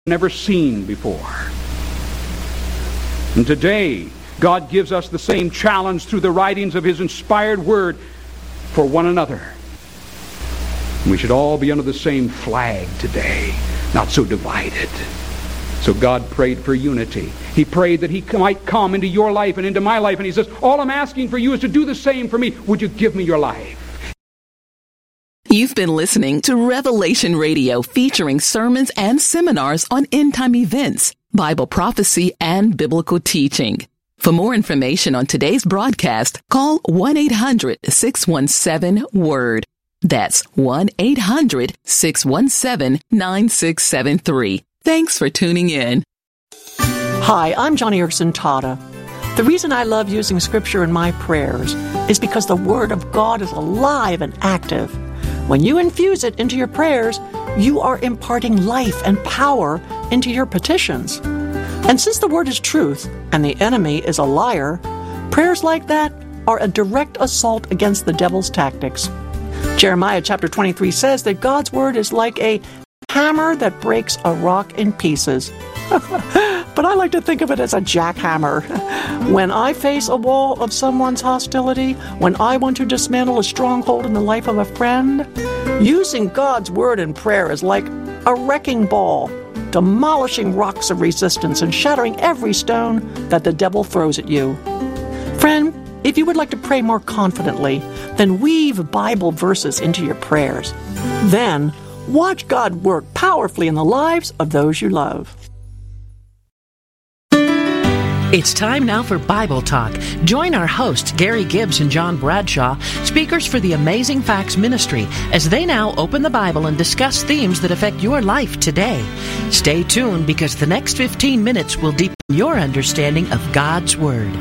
never seen before. And today, God gives us the same challenge through the writings of His inspired Word for one another. We should all be under the same flag today, not so divided. So God prayed for unity. He prayed that He might come into your life and into my life. And He says, all I'm asking for you is to do the same for me. Would you give me your life? You've been listening to Revelation Radio, featuring sermons and seminars on end-time events, Bible prophecy, and biblical teaching. For more information on today's broadcast, call 1-800-617-WORD. That's 1-800-617-9673. Thanks for tuning in. Hi, I'm Johnny Erson Tata. The reason I love using Scripture in my prayers is because the Word of God is alive and active. When you infuse it into your prayers, you are imparting life and power into your petitions. And since the Word is truth and the enemy is a liar, prayers like that are a direct assault against the devil's tactics. Jeremiah chapter 23 says that God's Word is like a hammer that breaks a rock in pieces. But I like to think of it as a jackhammer. When I face a wall of someone's hostility, when I want to dismantle a stronghold in the life of a friend, using God's Word in prayer is like a wrecking ball, demolishing rocks of resistance and shattering every stone that the devil throws at you. Friend, if you would like to pray more confidently, then weave Bible verses into your prayers. Then, watch God work powerfully in the lives of those you love. It's time now for Bible Talk. Join our hosts, Gary Gibbs and John Bradshaw, speakers for the Amazing Facts Ministry, as they now open the Bible and discuss themes that affect your life today. Stay tuned, because the next 15 minutes will deepen your understanding of God's Word.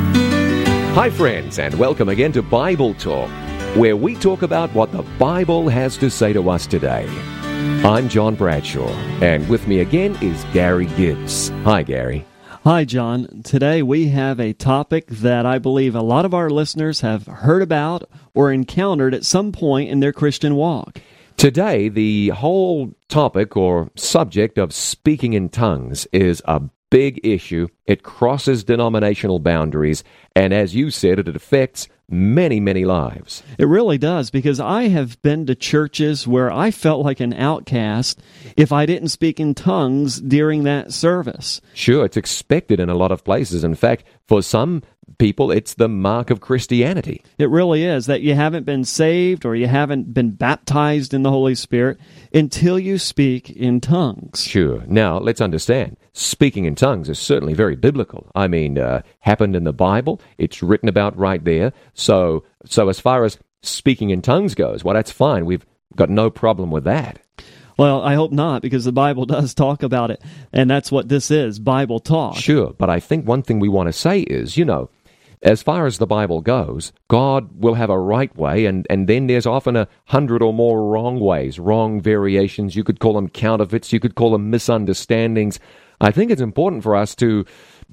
Hi friends, and welcome again to Bible Talk, where we talk about what the Bible has to say to us today. I'm John Bradshaw, and with me again is Gary Gibbs. Hi, Gary. Hi, John. Today we have a topic that I believe a lot of our listeners have heard about or encountered at some point in their Christian walk. Today, the whole topic or subject of speaking in tongues is a big issue. It crosses denominational boundaries, and as you said, it affects many, many lives. It really does, because I have been to churches where I felt like an outcast if I didn't speak in tongues during that service. Sure, it's expected in a lot of places. In fact, for some people, it's the mark of Christianity. It really is, that you haven't been saved or you haven't been baptized in the Holy Spirit until you speak in tongues. Sure. Now, let's understand. Speaking in tongues is certainly very biblical. I mean, happened in the Bible. It's written about right there. So as far as speaking in tongues goes, well, that's fine. We've got no problem with that. Well, I hope not, because the Bible does talk about it, and that's what this is, Bible talk. Sure, but I think one thing we want to say is, as far as the Bible goes, God will have a right way, and then there's often 100 or more wrong ways, wrong variations. You could call them counterfeits. You could call them misunderstandings. I think it's important for us to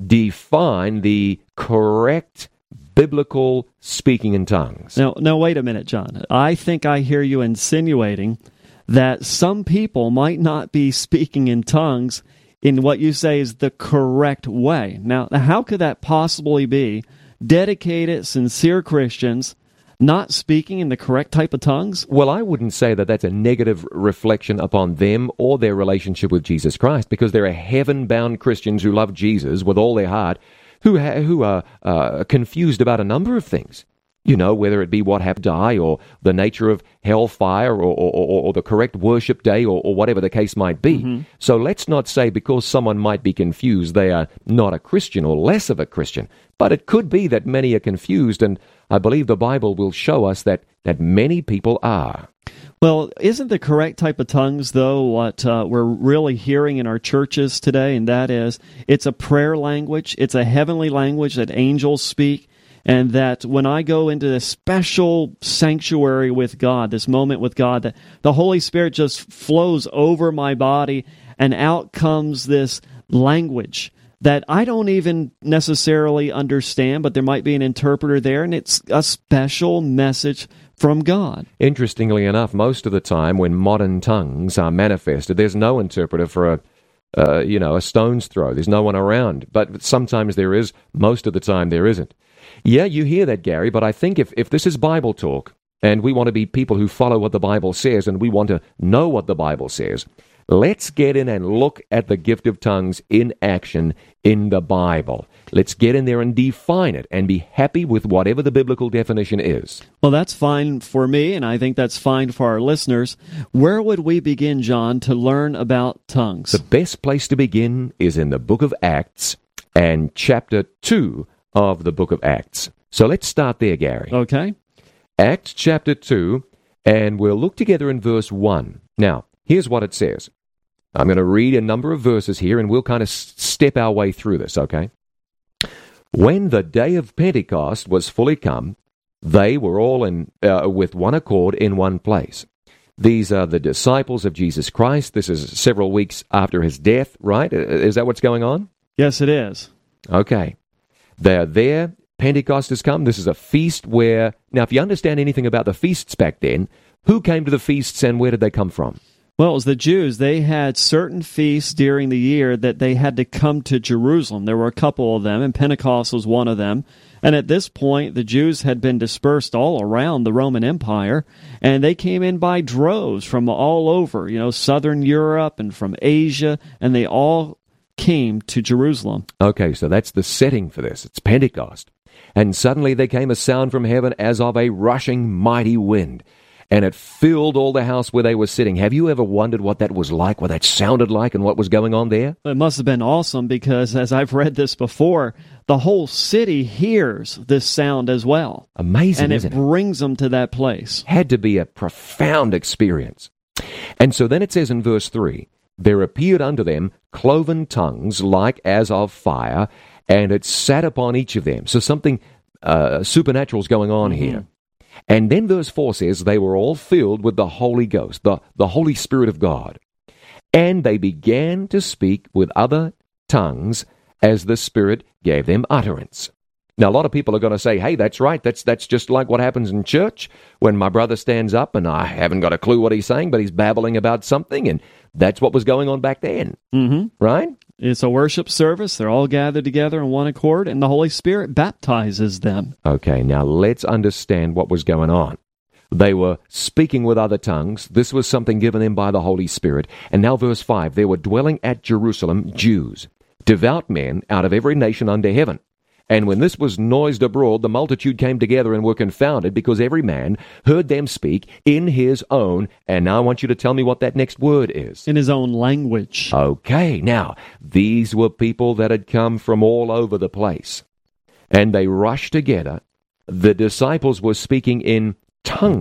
define the correct biblical speaking in tongues. Now, wait a minute, John. I think I hear you insinuating that some people might not be speaking in tongues in what you say is the correct way. Now, how could that possibly be? Dedicated, sincere Christians not speaking in the correct type of tongues? Well, I wouldn't say that that's a negative reflection upon them or their relationship with Jesus Christ, because there are heaven-bound Christians who love Jesus with all their heart, who are confused about a number of things. Whether it be what happened to die, or the nature of hellfire, or the correct worship day, or whatever the case might be. Mm-hmm. So let's not say because someone might be confused, they are not a Christian or less of a Christian. But it could be that many are confused, and I believe the Bible will show us that many people are. Well, isn't the correct type of tongues, though, what we're really hearing in our churches today? And that is, it's a prayer language. It's a heavenly language that angels speak. And that when I go into this special sanctuary with God, this moment with God, that the Holy Spirit just flows over my body, and out comes this language that I don't even necessarily understand, but there might be an interpreter there, and it's a special message from God. Interestingly enough, most of the time when modern tongues are manifested, there's no interpreter for a stone's throw. There's no one around. But sometimes there is. Most of the time there isn't. Yeah, you hear that, Gary, but I think if this is Bible talk, and we want to be people who follow what the Bible says, and we want to know what the Bible says, let's get in and look at the gift of tongues in action in the Bible. Let's get in there and define it and be happy with whatever the biblical definition is. Well, that's fine for me, and I think that's fine for our listeners. Where would we begin, John, to learn about tongues? The best place to begin is in the book of Acts and chapter 2 of the book of Acts. So let's start there, Gary. Okay. Acts chapter 2, and we'll look together in verse 1. Now, here's what it says. I'm going to read a number of verses here, and we'll kind of step our way through this, okay? When the day of Pentecost was fully come, they were all with one accord in one place. These are the disciples of Jesus Christ. This is several weeks after his death, right? Is that what's going on? Yes, it is. Okay. They're there. Pentecost has come. This is a feast where... Now, if you understand anything about the feasts back then, who came to the feasts and where did they come from? Well, it was the Jews. They had certain feasts during the year that they had to come to Jerusalem. There were a couple of them, and Pentecost was one of them. And at this point, the Jews had been dispersed all around the Roman Empire, and they came in by droves from all over, southern Europe and from Asia, and they all came to Jerusalem. Okay, so that's the setting for this. It's Pentecost. And suddenly there came a sound from heaven as of a rushing mighty wind, and it filled all the house where they were sitting. Have you ever wondered what that was like, what that sounded like, and what was going on there? It must have been awesome because, as I've read this before, the whole city hears this sound as well. Amazing, isn't it? And it brings them to that place. Had to be a profound experience. And so then it says in verse 3, there appeared unto them cloven tongues like as of fire, and it sat upon each of them. So something supernatural is going on here. And then verse 4 says, they were all filled with the Holy Ghost, the Holy Spirit of God. And they began to speak with other tongues as the Spirit gave them utterance. Now, a lot of people are going to say, hey, that's right, that's just like what happens in church when my brother stands up and I haven't got a clue what he's saying, but he's babbling about something, and that's what was going on back then, right? It's a worship service. They're all gathered together in one accord, and the Holy Spirit baptizes them. Okay, now let's understand what was going on. They were speaking with other tongues. This was something given them by the Holy Spirit. And now verse 5, there were dwelling at Jerusalem Jews, devout men out of every nation under heaven. And when this was noised abroad, the multitude came together and were confounded, because every man heard them speak in his own. And now I want you to tell me what that next word is. In his own language. Okay, now, these were people that had come from all over the place. And they rushed together. The disciples were speaking in tongues.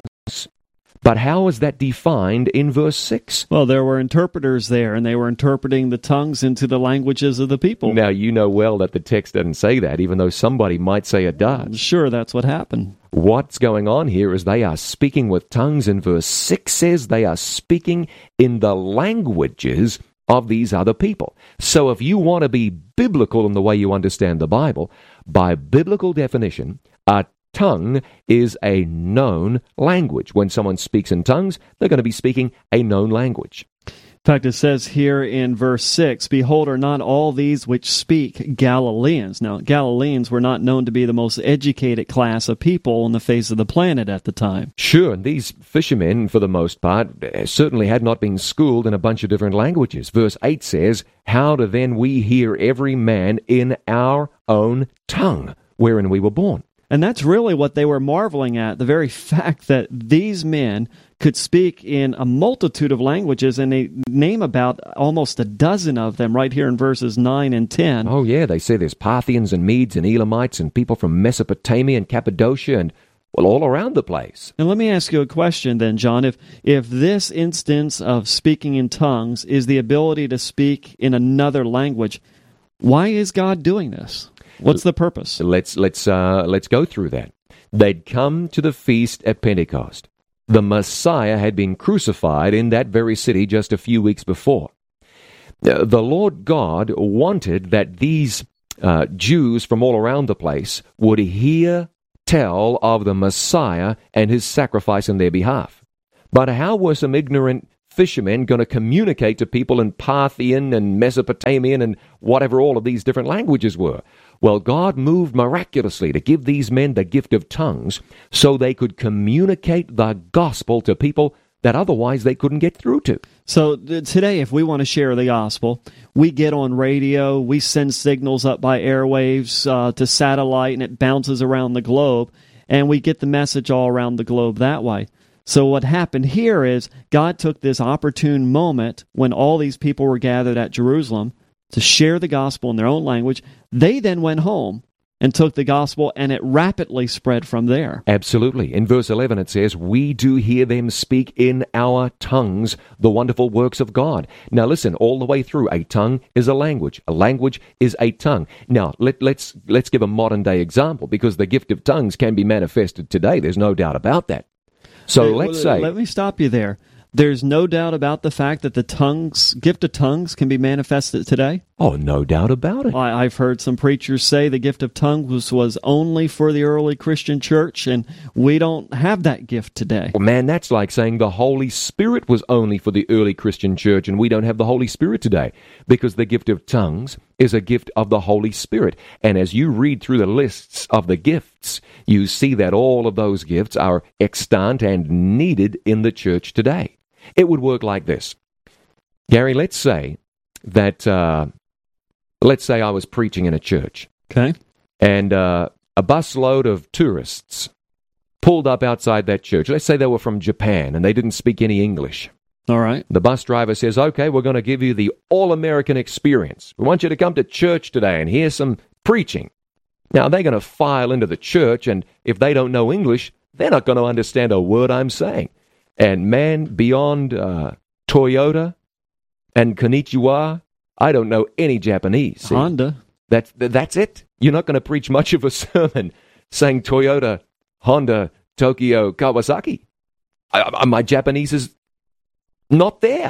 But how is that defined in verse 6? Well, there were interpreters there, and they were interpreting the tongues into the languages of the people. Now, you know well that the text doesn't say that, even though somebody might say it does. Sure, that's what happened. What's going on here is they are speaking with tongues, and verse 6 says they are speaking in the languages of these other people. So if you want to be biblical in the way you understand the Bible, by biblical definition, a tongue is a known language. When someone speaks in tongues, they're going to be speaking a known language. In fact, it says here in verse 6, behold, are not all these which speak Galileans? Now, Galileans were not known to be the most educated class of people on the face of the planet at the time. Sure, and these fishermen, for the most part, certainly had not been schooled in a bunch of different languages. Verse 8 says, how do then we hear every man in our own tongue, wherein we were born? And that's really what they were marveling at, the very fact that these men could speak in a multitude of languages, and they name about almost a dozen of them right here in verses 9 and 10. Oh, yeah, they say there's Parthians and Medes and Elamites and people from Mesopotamia and Cappadocia and, well, all around the place. And let me ask you a question then, John. If this instance of speaking in tongues is the ability to speak in another language, why is God doing this? What's the purpose? Let's go through that. They'd come to the feast at Pentecost. The Messiah had been crucified in that very city just a few weeks before. The Lord God wanted that these Jews from all around the place would hear tell of the Messiah and his sacrifice in their behalf. But how were some ignorant fishermen going to communicate to people in Parthian and Mesopotamian and whatever all of these different languages were? Well, God moved miraculously to give these men the gift of tongues so they could communicate the gospel to people that otherwise they couldn't get through to. So today, if we want to share the gospel, we get on radio, we send signals up by airwaves to satellite, and it bounces around the globe, and we get the message all around the globe that way. So what happened here is God took this opportune moment when all these people were gathered at Jerusalem to share the gospel in their own language. They then went home and took the gospel, and it rapidly spread from there. Absolutely. In verse 11 it says, "We do hear them speak in our tongues the wonderful works of God." Now listen, all the way through, a tongue is a language. A language is a tongue. Now, let's give a modern-day example, because the gift of tongues can be manifested today. There's no doubt about that. So let's say... Let me stop you there. There's no doubt about the fact that the gift of tongues can be manifested today? Oh, no doubt about it. I've heard some preachers say the gift of tongues was only for the early Christian church, and we don't have that gift today. Well, man, that's like saying the Holy Spirit was only for the early Christian church, and we don't have the Holy Spirit today, because the gift of tongues is a gift of the Holy Spirit. And as you read through the lists of the gifts, you see that all of those gifts are extant and needed in the church today. It would work like this. Gary, let's say I was preaching in a church. Okay. And a busload of tourists pulled up outside that church. Let's say they were from Japan and they didn't speak any English. All right. The bus driver says, "Okay, we're going to give you the all-American experience. We want you to come to church today and hear some preaching." Now, they're going to file into the church, and if they don't know English, they're not going to understand a word I'm saying. And man, beyond Toyota and Konnichiwa, I don't know any Japanese. See? Honda. That's it. You're not going to preach much of a sermon saying Toyota, Honda, Tokyo, Kawasaki. My Japanese is not there.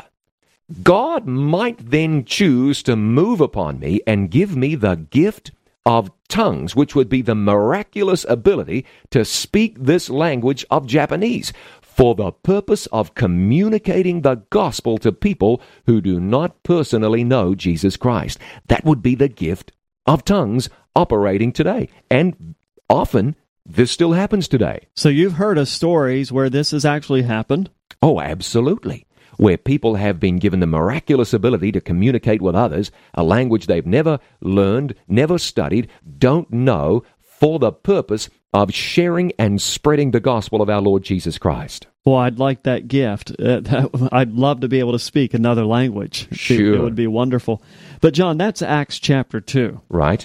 God might then choose to move upon me and give me the gift of tongues, which would be the miraculous ability to speak this language of Japanese, for the purpose of communicating the gospel to people who do not personally know Jesus Christ. That would be the gift of tongues operating today. And often, this still happens today. So you've heard of stories where this has actually happened? Oh, absolutely. Where people have been given the miraculous ability to communicate with others, a language they've never learned, never studied, don't know, for the purpose of sharing and spreading the gospel of our Lord Jesus Christ. Well, I'd like that gift. I'd love to be able to speak another language. Sure. It would be wonderful. But, John, that's Acts chapter 2. Right.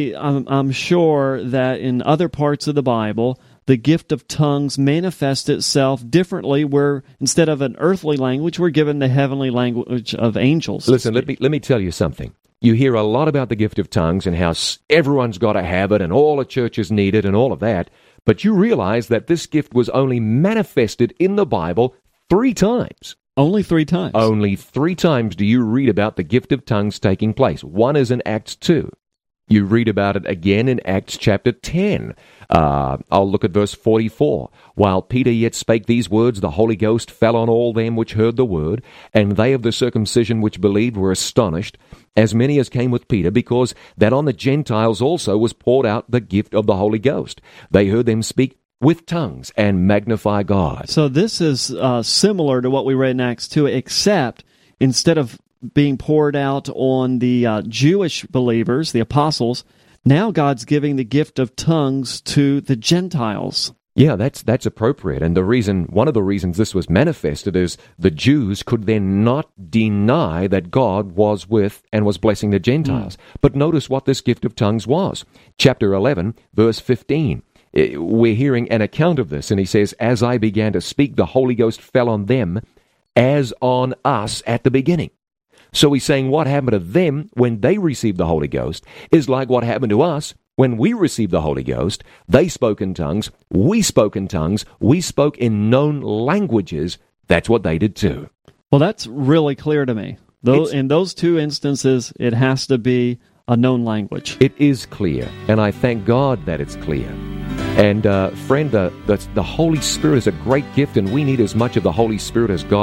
I'm sure that in other parts of the Bible, the gift of tongues manifests itself differently, where instead of an earthly language, we're given the heavenly language of angels. Listen, let me tell you something. You hear a lot about the gift of tongues and how everyone's got to have it and all the churches need it and all of that, but you realize that this gift was only manifested in the Bible 3 times. Only 3 times? Only 3 times do you read about the gift of tongues taking place. One is in Acts 2. You read about it again in Acts chapter 10. I'll look at verse 44. "While Peter yet spake these words, the Holy Ghost fell on all them which heard the word, and they of the circumcision which believed were astonished, as many as came with Peter, because that on the Gentiles also was poured out the gift of the Holy Ghost. They heard them speak with tongues and magnify God." So this is similar to what we read in Acts 2, except instead of being poured out on the Jewish believers, the apostles, now God's giving the gift of tongues to the Gentiles. Yeah, that's appropriate. And one of the reasons this was manifested is the Jews could then not deny that God was with and was blessing the Gentiles. But notice what this gift of tongues was. Chapter 11, verse 15. We're hearing an account of this, and he says, "As I began to speak, the Holy Ghost fell on them as on us at the beginning." So he's saying what happened to them when they received the Holy Ghost is like what happened to us when we received the Holy Ghost. They spoke in tongues, we spoke in tongues, we spoke in known languages. That's what they did too. Well, that's really clear to me. In those 2 instances, it has to be a known language. It is clear, and I thank God that it's clear. And friend, the Holy Spirit is a great gift, and we need as much of the Holy Spirit as God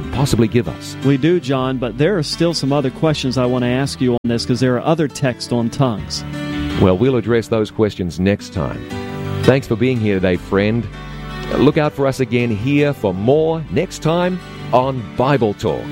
possibly give us. We do, John, but there are still some other questions I want to ask you on this because there are other texts on tongues. Well, we'll address those questions next time. Thanks for being here today, friend. Look out for us again here for more next time on Bible Talk.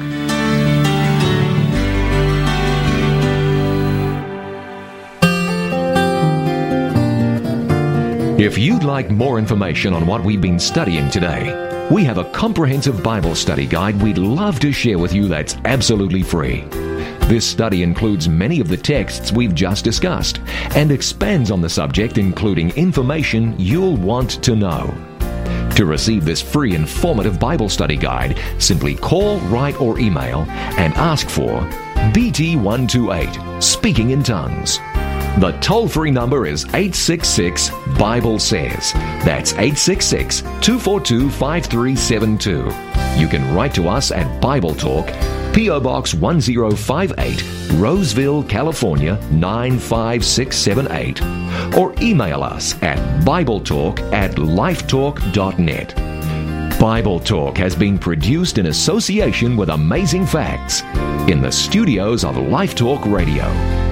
If you'd like more information on what we've been studying today, we have a comprehensive Bible study guide we'd love to share with you that's absolutely free. This study includes many of the texts we've just discussed and expands on the subject, including information you'll want to know. To receive this free informative Bible study guide, simply call, write, or email and ask for BT128, Speaking in Tongues. The toll-free number is 866-BIBLE-SAYS. That's 866-242-5372. You can write to us at Bible Talk, P.O. Box 1058, Roseville, California 95678. Or email us at BibleTalk@lifetalk.net. Bible Talk has been produced in association with Amazing Facts in the studios of Life Talk Radio.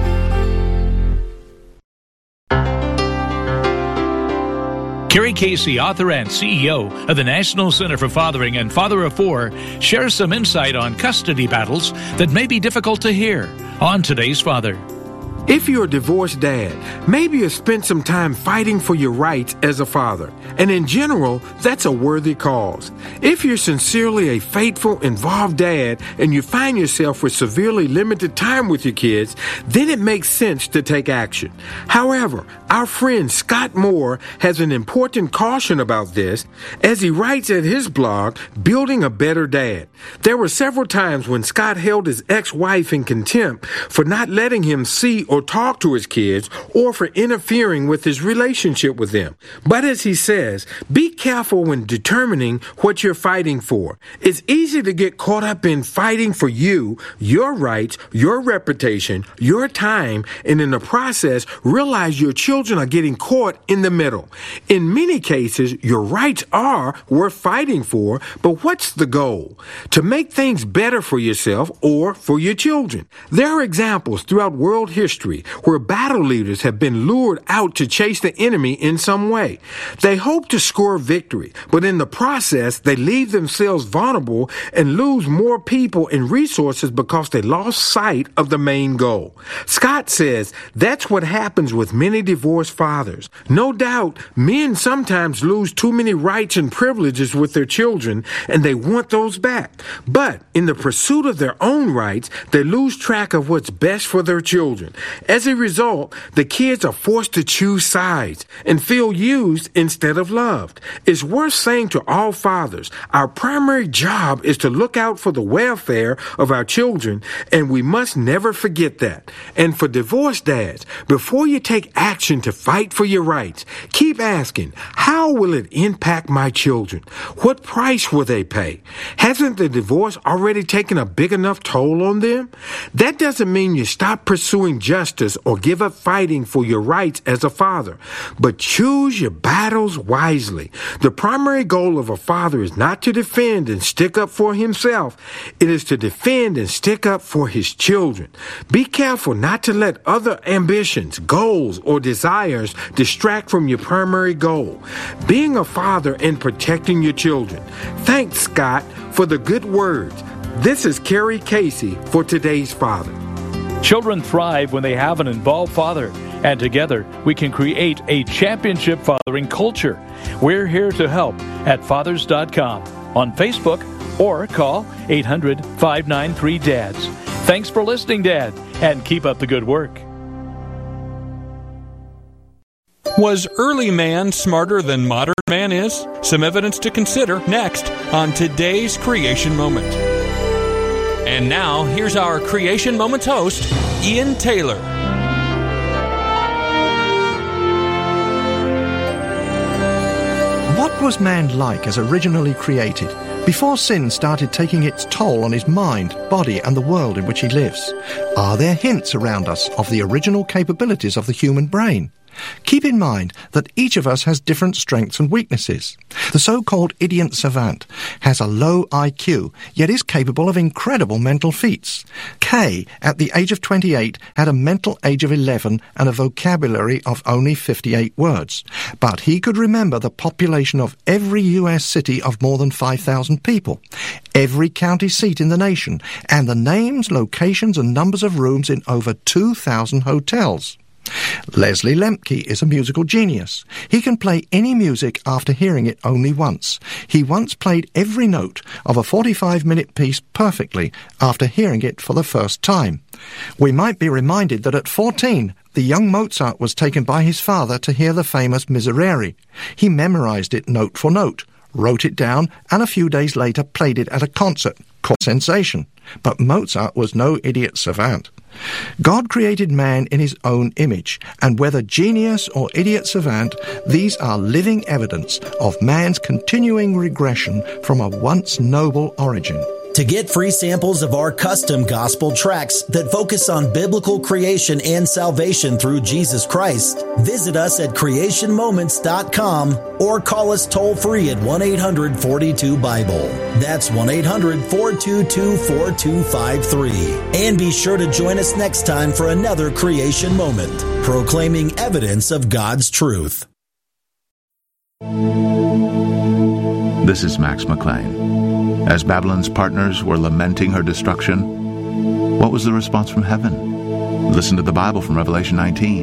Kerry Casey, author and CEO of the National Center for Fathering and Father of Four, shares some insight on custody battles that may be difficult to hear on Today's Father. If you're a divorced dad, maybe you've spent some time fighting for your rights as a father. And in general, that's a worthy cause. If you're sincerely a faithful, involved dad and you find yourself with severely limited time with your kids, then it makes sense to take action. However, our friend Scott Moore has an important caution about this as he writes at his blog, Building a Better Dad. There were several times when Scott held his ex-wife in contempt for not letting him see or talk to his kids or for interfering with his relationship with them. But as he says, be careful when determining what you're fighting for. It's easy to get caught up in fighting for you, your rights, your reputation, your time, and in the process realize your children are getting caught in the middle. In many cases, your rights are worth fighting for, but what's the goal? To make things better for yourself or for your children. There are examples throughout world history where battle leaders have been lured out to chase the enemy in some way. They hope to score victory, but in the process, they leave themselves vulnerable and lose more people and resources because they lost sight of the main goal. Scott says that's what happens with many divorced fathers. No doubt, men sometimes lose too many rights and privileges with their children, and they want those back. But in the pursuit of their own rights, they lose track of what's best for their children. As a result, the kids are forced to choose sides and feel used instead of loved. It's worth saying to all fathers, our primary job is to look out for the welfare of our children, and we must never forget that. And for divorced dads, before you take action to fight for your rights, keep asking, how will it impact my children? What price will they pay? Hasn't the divorce already taken a big enough toll on them? That doesn't mean you stop pursuing justice or give up fighting for your rights as a father, but choose your battles wisely. The primary goal of a father is not to defend and stick up for himself. It is to defend and stick up for his children. Be careful not to let other ambitions, goals, or desires distract from your primary goal, being a father and protecting your children. Thanks, Scott, for the good words. This is Kerry Casey for Today's Father. Children thrive when they have an involved father, and together we can create a championship fathering culture. We're here to help at fathers.com, on Facebook, or call 800-593-DADS. Thanks for listening, Dad, and keep up the good work. Was early man smarter than modern man is? Some evidence to consider next on Today's Creation Moment. And now, here's our Creation Moments host, Ian Taylor. What was man like as originally created, before sin started taking its toll on his mind, body, and the world in which he lives? Are there hints around us of the original capabilities of the human brain? Keep in mind that each of us has different strengths and weaknesses. The so-called idiot savant has a low IQ, yet is capable of incredible mental feats. Kay, at the age of 28, had a mental age of 11 and a vocabulary of only 58 words. But he could remember the population of every U.S. city of more than 5,000 people, every county seat in the nation, and the names, locations, and numbers of rooms in over 2,000 hotels. Leslie Lemke is a musical genius. He can play any music after hearing it only once. He once played every note of a 45-minute piece perfectly after hearing it for the first time. We might be reminded that at 14, the young Mozart was taken by his father to hear the famous Miserere. He memorized it note for note, wrote it down, and a few days later played it at a concert, called Sensation. But Mozart was no idiot savant. God created man in his own image, and whether genius or idiot savant, these are living evidence of man's continuing regression from a once noble origin. To get free samples of our custom gospel tracts that focus on biblical creation and salvation through Jesus Christ, visit us at creationmoments.com or call us toll-free at 1-800-42-BIBLE. That's 1-800-422-4253. And be sure to join us next time for another Creation Moment, proclaiming evidence of God's truth. This is Max McLean. As Babylon's partners were lamenting her destruction, what was the response from heaven? Listen to the Bible from Revelation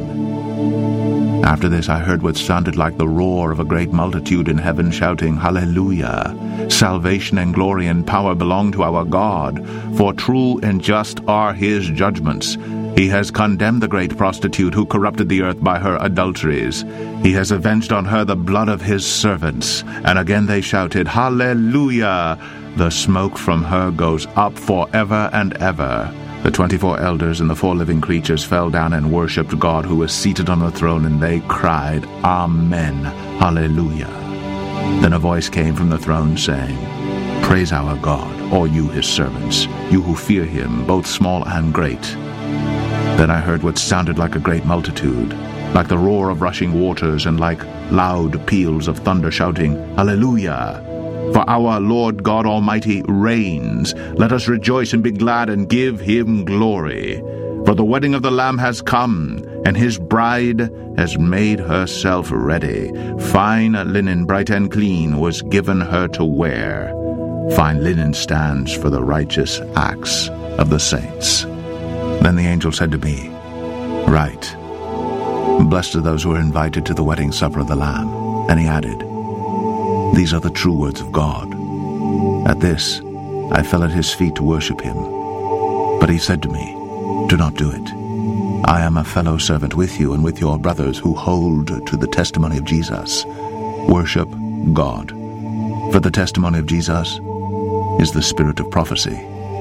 19. After this I heard what sounded like the roar of a great multitude in heaven shouting, Hallelujah! Salvation and glory and power belong to our God, for true and just are his judgments. He has condemned the great prostitute who corrupted the earth by her adulteries. He has avenged on her the blood of his servants. And again they shouted, Hallelujah! The smoke from her goes up forever and ever. The 24 elders and the 4 living creatures fell down and worshipped God who was seated on the throne, and they cried, Amen, Hallelujah. Then a voice came from the throne saying, Praise our God, all you his servants, you who fear him, both small and great. Then I heard what sounded like a great multitude, like the roar of rushing waters, and like loud peals of thunder shouting, Hallelujah! For our Lord God Almighty reigns. Let us rejoice and be glad and give him glory. For the wedding of the Lamb has come, and his bride has made herself ready. Fine linen, bright and clean, was given her to wear. Fine linen stands for the righteous acts of the saints. Then the angel said to me, Write, Blessed are those who are invited to the wedding supper of the Lamb. And he added, These are the true words of God. At this, I fell at his feet to worship him. But he said to me, Do not do it. I am a fellow servant with you and with your brothers who hold to the testimony of Jesus. Worship God. For the testimony of Jesus is the spirit of prophecy.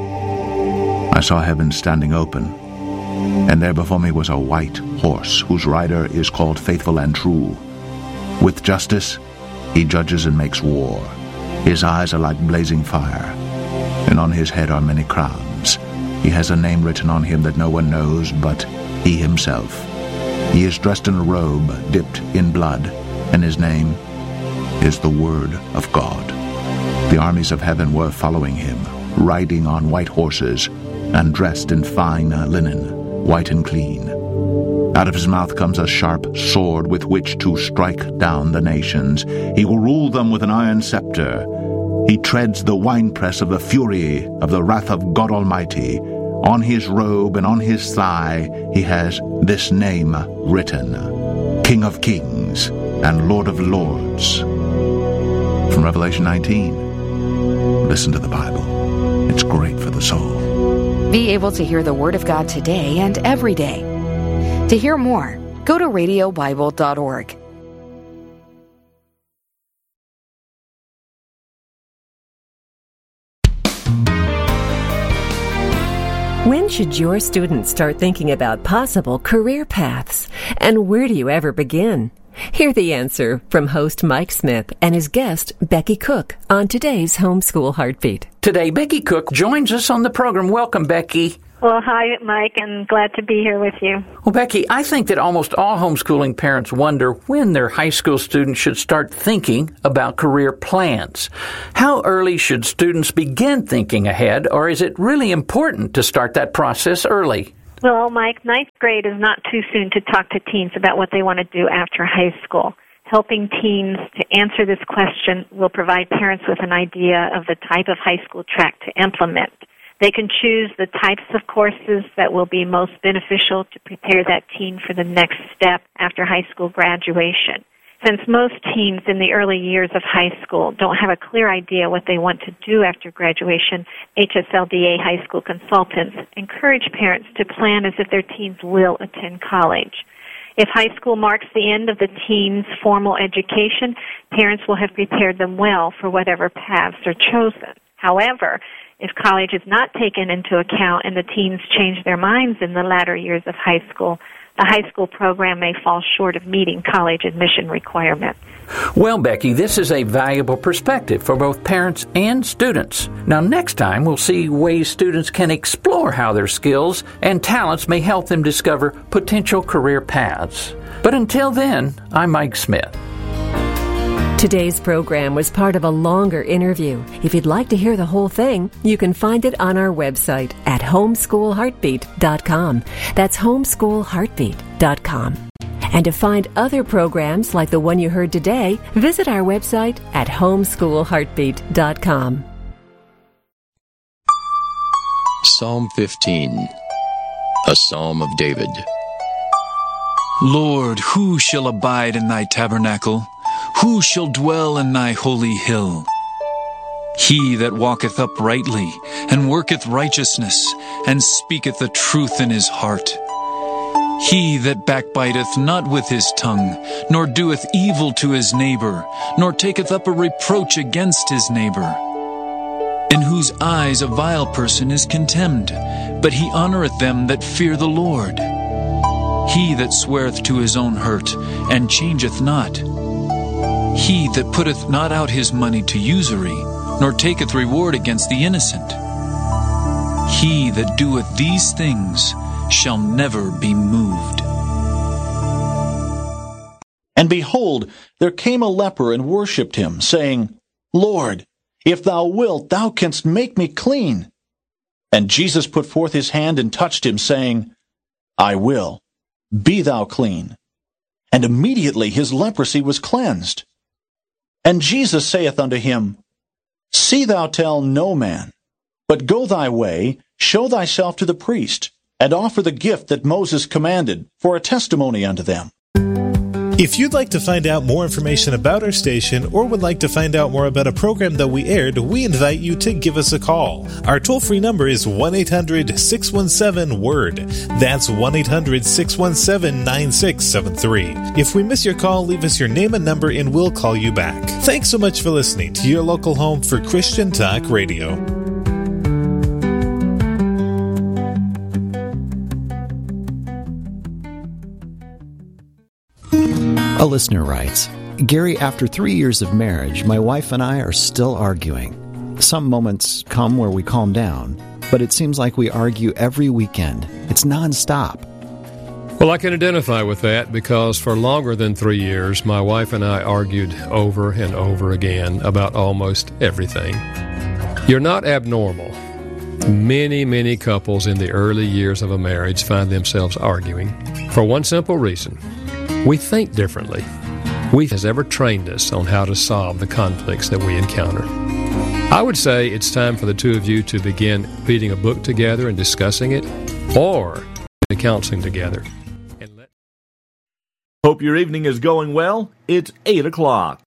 I saw heaven standing open, and there before me was a white horse, whose rider is called Faithful and True. With justice he judges and makes war. His eyes are like blazing fire, and on his head are many crowns. He has a name written on him that no one knows but he himself. He is dressed in a robe dipped in blood, and his name is the Word of God. The armies of heaven were following him, riding on white horses, and dressed in fine linen, white and clean. Out of his mouth comes a sharp sword with which to strike down the nations. He will rule them with an iron scepter. He treads the winepress of the fury of the wrath of God Almighty. On his robe and on his thigh he has this name written, King of Kings and Lord of Lords. From Revelation 19. Listen to the Bible. It's great for the soul. Be able to hear the Word of God today and every day. To hear more, go to radiobible.org. When should your students start thinking about possible career paths? And where do you ever begin? Hear the answer from host Mike Smith and his guest, Becky Cook, on today's Homeschool Heartbeat. Today, Becky Cook joins us on the program. Welcome, Becky. Well, hi, Mike, and glad to be here with you. Well, Becky, I think that almost all homeschooling parents wonder when their high school students should start thinking about career plans. How early should students begin thinking ahead, or is it really important to start that process early? Well, Mike, ninth grade is not too soon to talk to teens about what they want to do after high school. Helping teens to answer this question will provide parents with an idea of the type of high school track to implement. They can choose the types of courses that will be most beneficial to prepare that teen for the next step after high school graduation. Since most teens in the early years of high school don't have a clear idea what they want to do after graduation, HSLDA high school consultants encourage parents to plan as if their teens will attend college. If high school marks the end of the teen's formal education, parents will have prepared them well for whatever paths are chosen. However, if college is not taken into account and the teens change their minds in the latter years of high school, the high school program may fall short of meeting college admission requirements. Well, Becky, this is a valuable perspective for both parents and students. Now, next time, we'll see ways students can explore how their skills and talents may help them discover potential career paths. But until then, I'm Mike Smith. Today's program was part of a longer interview. If you'd like to hear the whole thing, you can find it on our website at homeschoolheartbeat.com. That's homeschoolheartbeat.com. And to find other programs like the one you heard today, visit our website at homeschoolheartbeat.com. Psalm 15, a Psalm of David. Lord, who shall abide in thy tabernacle? Who shall dwell in thy holy hill? He that walketh uprightly, and worketh righteousness, and speaketh the truth in his heart. He that backbiteth not with his tongue, nor doeth evil to his neighbor, nor taketh up a reproach against his neighbor. In whose eyes a vile person is contemned, but he honoureth them that fear the Lord. He that sweareth to his own hurt, and changeth not. He that putteth not out his money to usury, nor taketh reward against the innocent. He that doeth these things shall never be moved. And behold, there came a leper and worshipped him, saying, Lord, if thou wilt, thou canst make me clean. And Jesus put forth his hand and touched him, saying, I will, be thou clean. And immediately his leprosy was cleansed. And Jesus saith unto him, See thou tell no man, but go thy way, show thyself to the priest, and offer the gift that Moses commanded, for a testimony unto them. If you'd like to find out more information about our station or would like to find out more about a program that we aired, we invite you to give us a call. Our toll-free number is 1-800-617-WORD. That's 1-800-617-9673. If we miss your call, leave us your name and number and we'll call you back. Thanks so much for listening to your local home for Christian Talk Radio. A listener writes, Gary, after 3 years of marriage, my wife and I are still arguing. Some moments come where we calm down, but it seems like we argue every weekend. It's nonstop. Well, I can identify with that because for longer than 3 years, my wife and I argued over and over again about almost everything. You're not abnormal. Many couples in the early years of a marriage find themselves arguing for one simple reason. We think differently. We has ever trained us on how to solve the conflicts that we encounter. I would say it's time for the two of you to begin reading a book together and discussing it, or the counseling together. Hope your evening is going well. It's 8 o'clock.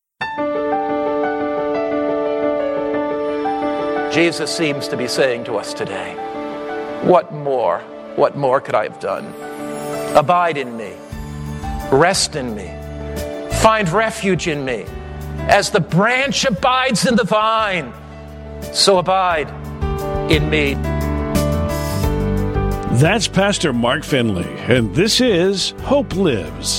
Jesus seems to be saying to us today, what more could I have done? Abide in me. Rest in me. Find refuge in me. As the branch abides in the vine, so abide in me. That's Pastor Mark Finley, and this is Hope Lives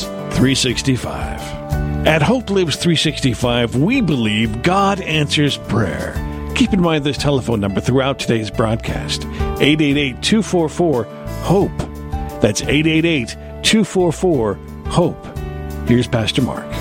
365. At Hope Lives 365, we believe God answers prayer. Keep in mind this telephone number throughout today's broadcast, 888-244-HOPE. That's 888-244-HOPE. Here's Pastor Mark.